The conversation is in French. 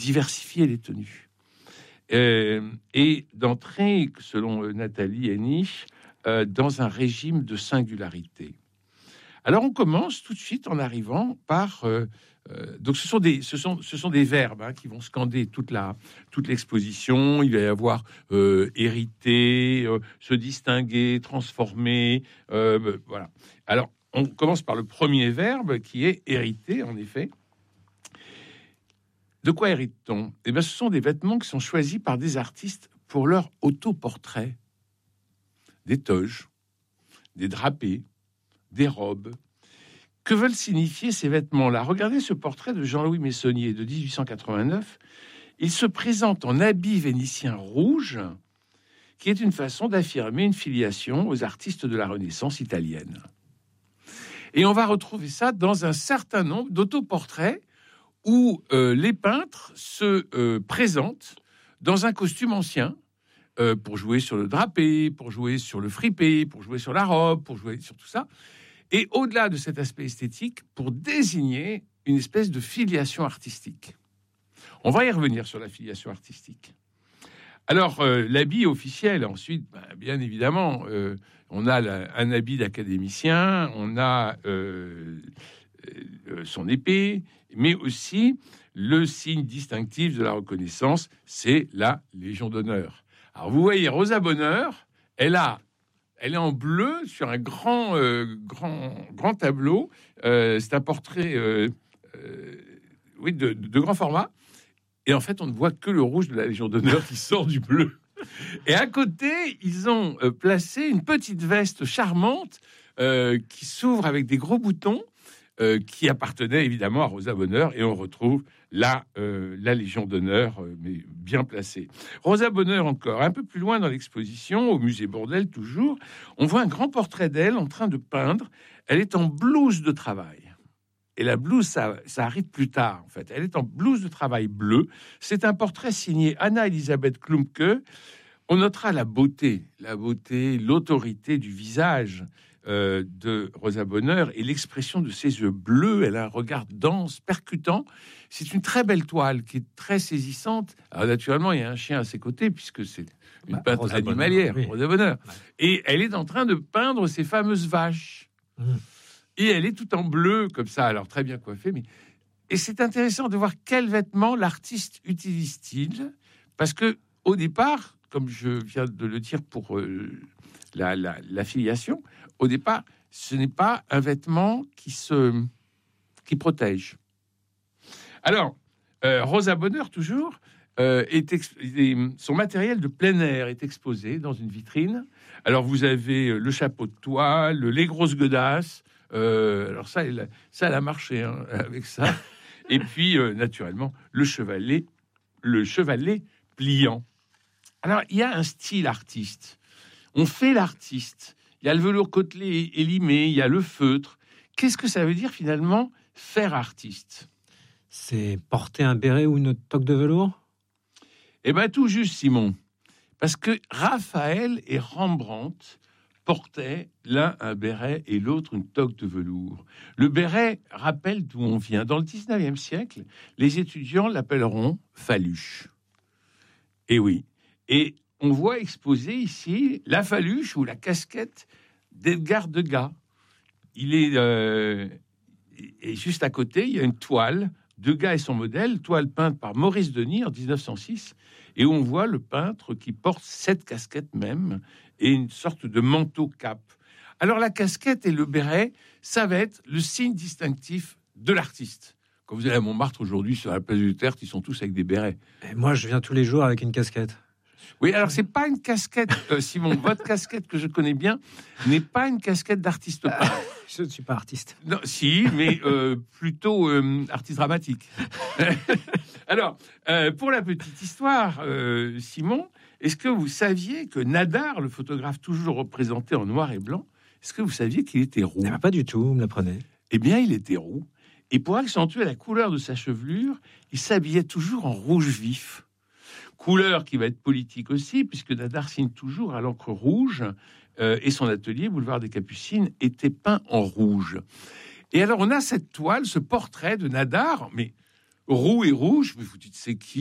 diversifier les tenues. Et d'entrer, selon Nathalie Henich, dans un régime de singularité. Alors on commence tout de suite en arrivant par donc ce sont des verbes qui vont scander toute l'exposition. Il va y avoir hériter, se distinguer, transformer, voilà. Alors on commence par le premier verbe qui est hériter, en effet. De quoi hérite-t-on? Eh bien, ce sont des vêtements qui sont choisis par des artistes pour leur autoportrait. Des toges, des drapés, des robes. Que veulent signifier ces vêtements-là? Regardez ce portrait de Jean-Louis Messonnier de 1889. Il se présente en habit vénitien rouge, qui est une façon d'affirmer une filiation aux artistes de la Renaissance italienne. Et on va retrouver ça dans un certain nombre d'autoportraits où les peintres se présentent dans un costume ancien pour jouer sur le drapé, pour jouer sur le fripé, pour jouer sur la robe, pour jouer sur tout ça. Et au-delà de cet aspect esthétique, pour désigner une espèce de filiation artistique. On va y revenir sur la filiation artistique. Alors, l'habit officiel, ensuite, bien évidemment, on a un habit d'académicien, on a son épée, mais aussi le signe distinctif de la reconnaissance, c'est la Légion d'honneur. Alors vous voyez Rosa Bonheur, elle est en bleu sur un grand tableau. C'est un portrait de grand format. Et en fait, on ne voit que le rouge de la Légion d'honneur qui sort du bleu. Et à côté, ils ont placé une petite veste charmante qui s'ouvre avec des gros boutons, qui appartenait évidemment à Rosa Bonheur, et on retrouve la Légion d'honneur, mais bien placée. Rosa Bonheur encore, un peu plus loin dans l'exposition, au musée Bourdelle toujours, on voit un grand portrait d'elle en train de peindre. Elle est en blouse de travail. Et la blouse, ça arrive plus tard, en fait. Elle est en blouse de travail bleue. C'est un portrait signé Anna-Elisabeth Klumpke. On notera la beauté, l'autorité du visage de Rosa Bonheur et l'expression de ses yeux bleus. Elle a un regard dense, percutant. C'est une très belle toile qui est très saisissante. Alors naturellement, il y a un chien à ses côtés puisque c'est une peintre Rosa animalière, Bonheur, oui. Rosa Bonheur. Ouais. Et elle est en train de peindre ces fameuses vaches. Et elle est tout en bleu comme ça, alors très bien coiffée. Et c'est intéressant de voir quels vêtements l'artiste utilise-t-il, parce que au départ, comme je viens de le dire pour la filiation, au départ, ce n'est pas un vêtement qui protège. Alors, Rosa Bonheur, toujours, son matériel de plein air est exposé dans une vitrine. Alors, vous avez le chapeau de toile, les grosses godasses. Alors ça, elle a marché avec ça. Et puis, naturellement, le chevalet pliant. Alors, il y a un style artiste. On fait l'artiste. Il y a le velours côtelé et limé, il y a le feutre. Qu'est-ce que ça veut dire, finalement, faire artiste? C'est porter un béret ou une toque de velours? Eh bien, tout juste, Simon. Parce que Raphaël et Rembrandt portaient l'un un béret et l'autre une toque de velours. Le béret rappelle d'où on vient. Dans le 19e siècle, les étudiants l'appelleront faluche. Et oui. Et on voit exposer ici la faluche ou la casquette d'Edgar Degas. Il est... et juste à côté, il y a une toile. Degas et son modèle, toile peinte par Maurice Denis en 1906. Et on voit le peintre qui porte cette casquette même et une sorte de manteau-cape. Alors la casquette et le béret, ça va être le signe distinctif de l'artiste. Quand vous allez à Montmartre aujourd'hui, sur la place du Tertre, ils sont tous avec des bérets. Et moi, je viens tous les jours avec une casquette. Oui, alors c'est pas une casquette, Simon. Votre casquette que je connais bien n'est pas une casquette d'artiste peintre. Je ne suis pas artiste. Non, si, mais plutôt artiste dramatique. Alors, pour la petite histoire, Simon, est-ce que vous saviez que Nadar, le photographe toujours représenté en noir et blanc, est-ce que vous saviez qu'il était roux? Pas du tout, vous me l'apprenez. Eh bien, il était roux. Et pour accentuer la couleur de sa chevelure, il s'habillait toujours en rouge vif. Couleur qui va être politique aussi, puisque Nadar signe toujours à l'encre rouge, et son atelier, boulevard des Capucines, était peint en rouge. Et alors, on a cette toile, ce portrait de Nadar, mais roux et rouge, mais vous dites c'est qui?